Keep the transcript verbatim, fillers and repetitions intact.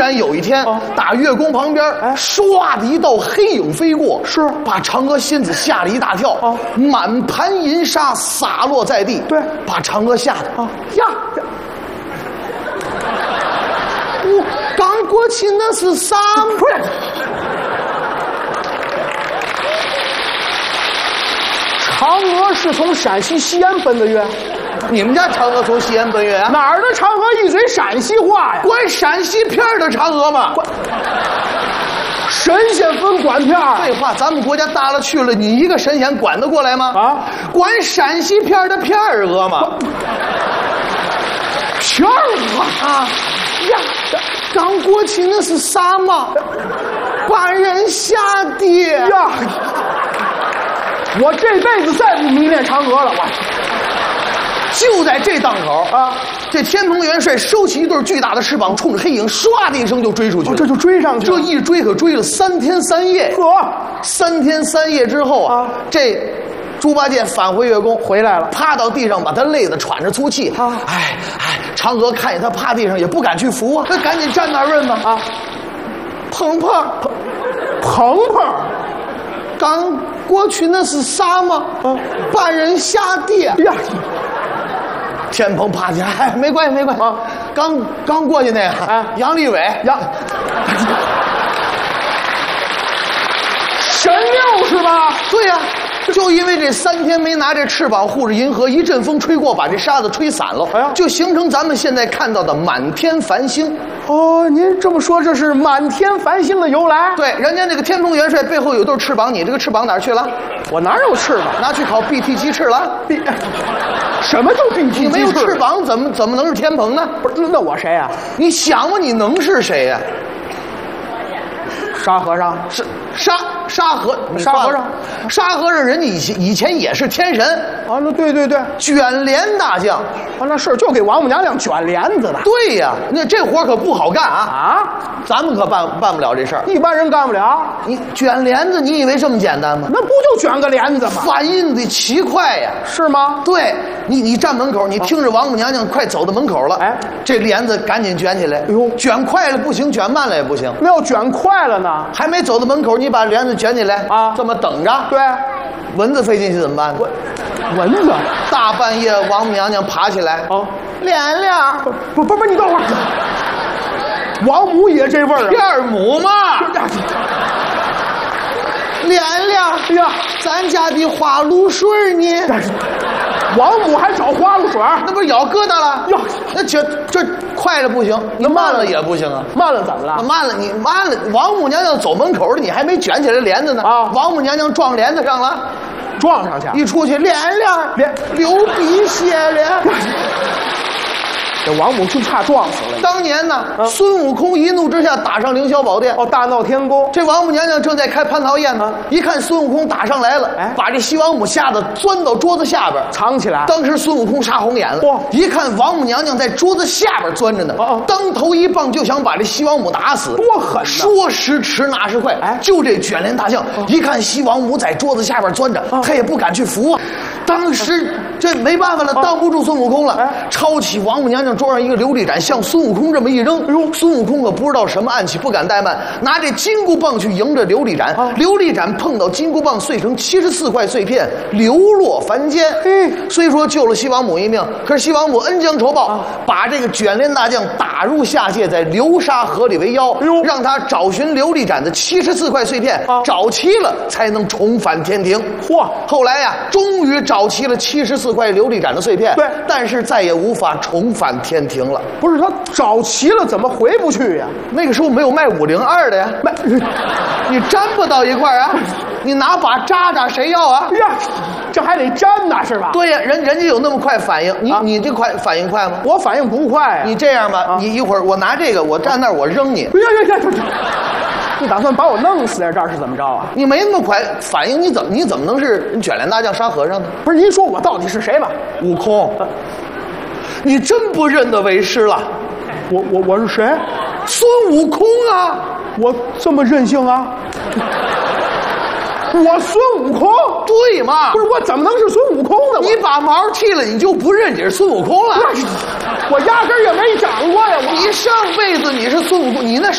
然有一天，啊、打月宫旁边，哎，唰的一道黑影飞过，是把嫦娥仙子吓了一大跳，啊，满盘银沙洒落在地，对，把嫦娥吓得啊呀呀！我刚过去那是啥？不是。 嫦娥是从陕西西安奔的月， 你们家嫦娥从西安奔月啊？ 哪儿的嫦娥一嘴陕西话呀？ 管陕西片的嫦娥吗？ 神仙分管片儿？ 废话，咱们国家大了去了，你一个神仙管得过来吗？啊，管陕西片的片儿娥吗？ 片儿娥啊呀！刚过去那是啥吗？把人吓的呀！我这辈子再不迷恋嫦娥了，我。 就在这当口啊，这天蓬元帅收起一对巨大的翅膀，冲着黑影唰的一声就追出去了， 哦，这就追上去了。 这一追可追了三天三夜。 呵， 三天三夜之后啊，这猪八戒返回月宫回来了， 趴到地上，把他累得喘着粗气。啊，哎哎，嫦娥看见他趴地上，也不敢去扶啊，那赶紧站那儿问吧。啊，鹏鹏， 鹏鹏， 刚过去那是啥吗？啊，把人吓的呀！天蓬趴起来，哎，没关系，没关系。啊，刚刚过去那个，哎，杨利伟，杨， 神六是吧？ 对呀，就因为这三天没拿这翅膀护着银河，一阵风吹过，把这沙子吹散了，哎呀，就形成咱们现在看到的满天繁星。 哦，您这么说，这是满天繁星的由来？ 对，人家那个天蓬元帅背后有对翅膀，你这个翅膀哪儿去了？ 我哪有翅膀？ 拿去考 B T 鸡翅了。B 什么叫 B T 鸡翅？ 你没有翅膀，怎么怎么能是天蓬呢？ 不是，那我谁呀？ 你想吧，你能是谁呀？ 沙和尚是沙沙和沙和尚， 沙和尚人家以前以前也是天神啊，那对对对， 卷帘大将啊，那是就给王母娘娘卷帘子的。 对呀，那这活可不好干啊啊，咱们可办办不了这事儿， 一般人干不了。 你卷帘子，你以为这么简单吗？ 那不就卷个帘子吗？ 反应得奇快呀， 是吗？ 对，你你站门口，你听着王母娘娘快走到门口了，哎，这帘子赶紧卷起来。哎呦，卷快了不行，卷慢了也不行。 那要卷快了呢？ 还没走到门口，你把帘子卷起来啊，这么等着。 对， 蚊子飞进去怎么办呢？ 蚊子， 大半夜王母娘娘爬起来，哦，莲莲， 不不不，你等会儿，王母也这味儿啊？ 二母嘛。莲莲，哎呀，咱家的花露水呢？ 王母还找花露水？ 那不是咬疙瘩了？哟，那这这快了不行，你慢了也不行啊。 慢了怎么了？ 慢了你慢了，王母娘娘走门口了，你还没卷起来帘子呢。啊，王母娘娘撞帘子上了， 撞上去， 一出去莲莲莲流鼻血了。 这王母就差撞死了。 当年呢，啊、孙悟空一怒之下打上凌霄宝殿， 哦，大闹天宫。 这王母娘娘正在开蟠桃宴呢，啊、一看孙悟空打上来了，哎，把这西王母吓得钻到桌子下边藏起来。 当时孙悟空杀红眼了，哇！一看王母娘娘在桌子下边钻着呢，哦，当头一棒就想把这西王母打死， 多狠！ 说时迟，那时快，哎，就这卷帘大将，哦、一看西王母在桌子下边钻着，哦、他也不敢去扶啊。当时这没办法了，哦、当不住孙悟空了，哎，抄起王母娘娘桌上一个琉璃盏，向孙悟空这么一扔，哎呦，孙悟空可不知道什么暗器，不敢怠慢，拿这金箍棒去迎着琉璃盏，啊、琉璃盏碰到金箍棒，碎成七十四块碎片，流落凡间。嘿，虽说救了西王母一命，可是西王母恩将仇报，啊、把这个卷帘大将打入下界，在流沙河里为妖，哎、让他找寻琉璃盏的七十四块碎片，啊、找齐了才能重返天庭。嚯！后来呀，终于找齐了七十四块琉璃盏的碎片，对，但是再也无法重返天庭了。 不是他找齐了，怎么回不去呀？ 那个时候没有卖五零二的呀，卖你粘不到一块儿啊，你拿把扎扎谁要啊？ 呀，这还得粘呢是吧？ 对呀，人人家有那么快反应，你、啊、你这快反应快吗？ 我反应不快呀、啊。 你这样吧，啊、你一会儿我拿这个，我站那儿我扔你。 呀呀呀！你打算把我弄死在这儿是怎么着啊？ 你没那么快反应，你怎么你怎么能是卷帘大将沙和尚呢？ 不是，您说我到底是谁吧？ 悟空，啊、你真不认得为师了？ 我我我是谁？ 孙悟空啊！ 我这么任性啊？我孙悟空？ 对嘛？ 不是，我怎么能是孙悟空呢？ 你把毛剃了，你就不认你是孙悟空了？ 我压根儿也没长过呀！我你上辈子你是孙悟空，你那。